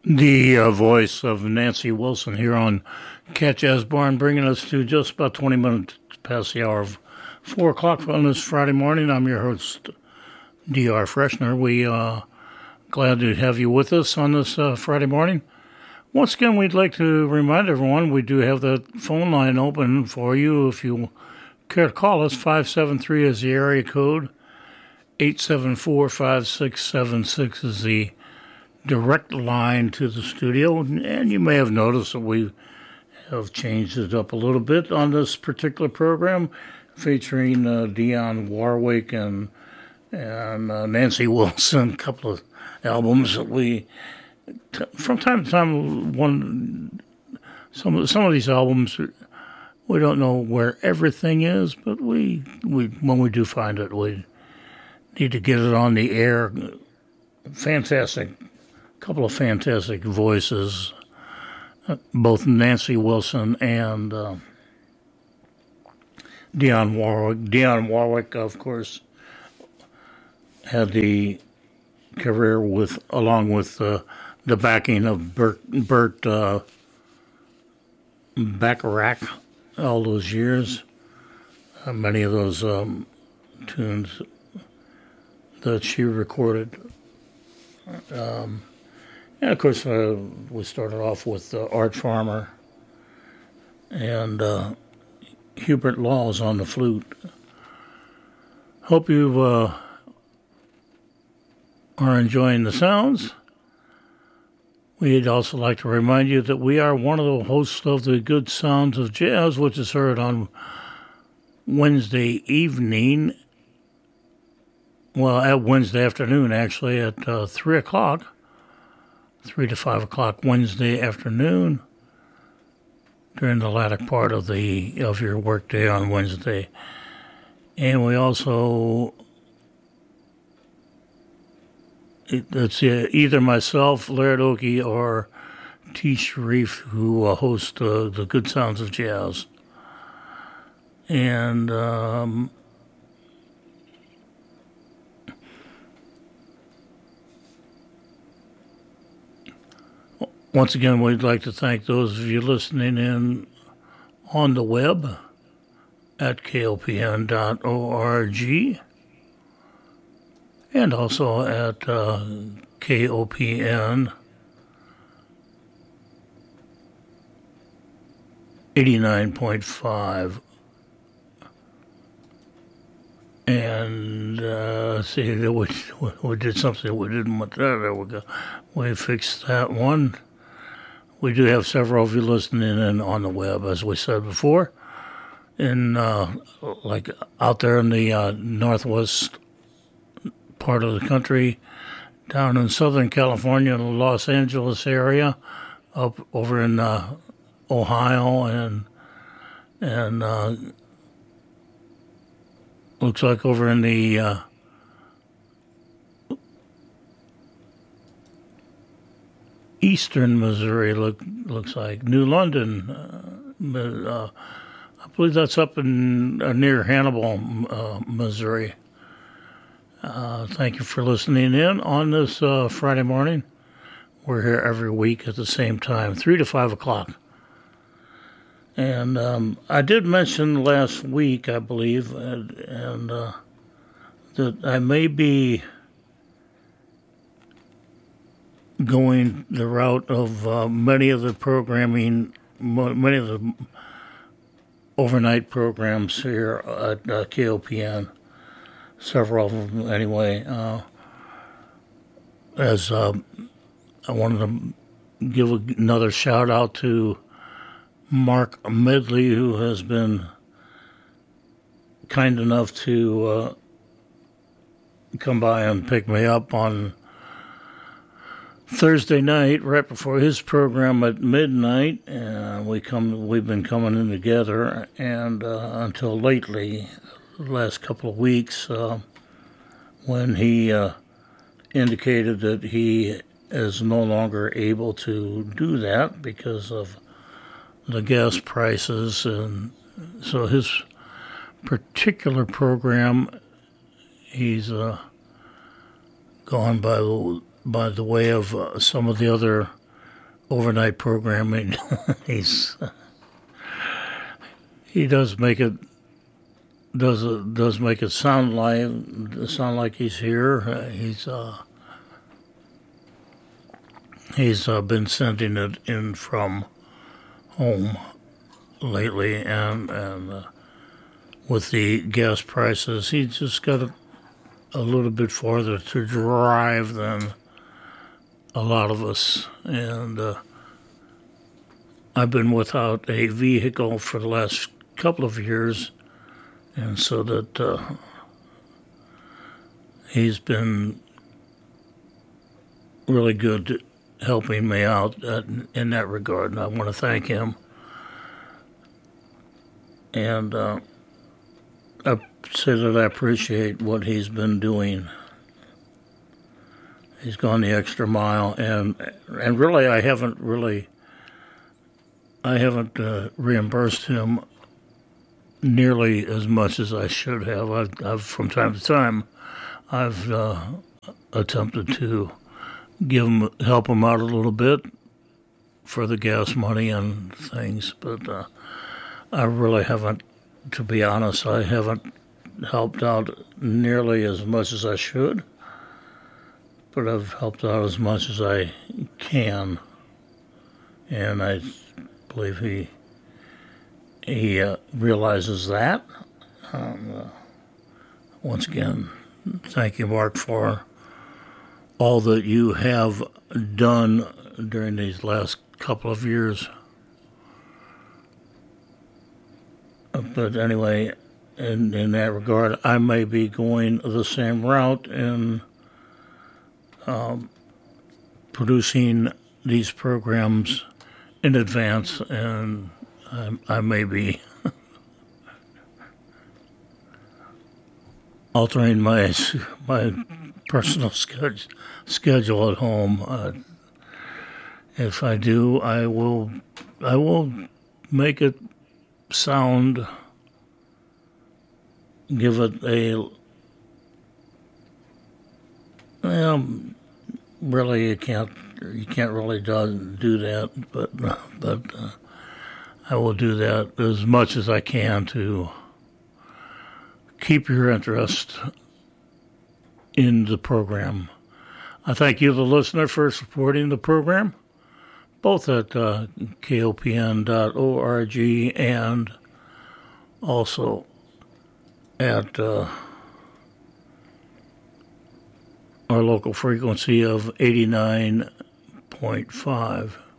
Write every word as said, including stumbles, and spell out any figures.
The uh, voice of Nancy Wilson here on Cat Jazz Barn, bringing us to just about twenty minutes past the hour of four o'clock on this Friday morning. I'm your host, D R. Freshner. We uh, glad to have you with us on this uh, Friday morning. Once again, we'd like to remind everyone we do have that phone line open for you. If you care to call us, five seven three is the area code, eight seven four, five six seven six is the direct line to the studio, and you may have noticed that we have changed it up a little bit on this particular program, featuring uh, Dionne Warwick and and uh, Nancy Wilson, a couple of albums that we, t- from time to time, one some of some of these albums we don't know where everything is, but we we when we do find it, we need to get it on the air. Fantastic. Couple of fantastic voices, uh, both Nancy Wilson and uh, Dionne Warwick. Dionne Warwick, of course, had the career with, along with uh, the backing of Burt, Burt uh, Bacharach all those years. Uh, many of those um, tunes that she recorded. Um, And, of course, uh, we started off with uh, Art Farmer and uh, Hubert Laws on the flute. Hope you uh, are enjoying the sounds. We'd also like to remind you that we are one of the hosts of the Good Sounds of Jazz, which is heard on Wednesday evening, well, at Wednesday afternoon, actually, at uh, three o'clock. three to five o'clock Wednesday afternoon during the latter part of the of your workday on Wednesday. And we also, it's either myself, Laird Oakey, or T. Sharif, who uh, host uh, the Good Sounds of Jazz. And um, once again, we'd like to thank those of you listening in on the web at K O P N dot org and also at uh, K O P N eighty-nine point five. And uh, see, we, we did something we didn't want. There we go. We fixed that one. We do have several of you listening in on the web, as we said before, in uh, like out there in the uh, northwest part of the country, down in Southern California, in the Los Angeles area, up over in uh, Ohio, and and uh, looks like over in the uh, eastern Missouri, look looks like New London. Uh, uh, I believe that's up in uh, near Hannibal, uh, Missouri. Uh, thank you for listening in on this uh, Friday morning. We're here every week at the same time, three to five o'clock. And um, I did mention last week, I believe, and, and uh, that I may be going the route of uh, many of the programming, many of the overnight programs here at uh, K O P N, several of them anyway. Uh, as uh, I wanted to give another shout out to Mark Medley, who has been kind enough to uh, come by and pick me up on Thursday night, right before his program at midnight. Uh, we come, we've been coming in together, and uh, until lately, the last couple of weeks, uh, when he uh, indicated that he is no longer able to do that because of the gas prices, and so his particular program, he's uh, gone by the by the way of uh, some of the other overnight programming. He's he does make it does it, does make it sound like sound like he's here. Uh, he's uh, he's uh, been sending it in from home lately, and and uh, with the gas prices, he's just got a, a little bit farther to drive than a lot of us, and uh, I've been without a vehicle for the last couple of years, and so that uh, he's been really good at helping me out at, in that regard, and I want to thank him. And uh, I say that I appreciate what he's been doing. He's gone the extra mile, and and really, I haven't really, I haven't uh, reimbursed him nearly as much as I should have. I've, I've from time to time, I've uh, attempted to give him, help him out a little bit for the gas money and things, but uh, I really haven't. To be honest, I haven't helped out nearly as much as I should. But I've helped out as much as I can, and I believe he he uh, realizes that. Um, uh, once again, thank you, Mark, for all that you have done during these last couple of years. But anyway, in, in that regard, I may be going the same route in Um, producing these programs in advance, and I, I may be altering my my personal schedule schedule at home. Uh, if I do, I will I will make it sound, give it a. Well, really, you can't you can't really do, do that, but but uh, I will do that as much as I can to keep your interest in the program. I thank you, the listener, for supporting the program, both at uh, K O P N dot org and also at Uh, our local frequency of eighty-nine point five.